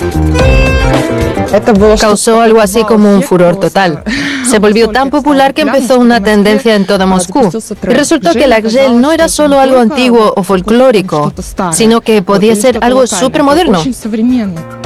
Causó algo así como un furor total. Se volvió tan popular que empezó una tendencia en toda Moscú. Y resultó que la gel no era solo algo antiguo o folclórico, sino que podía ser algo súper moderno.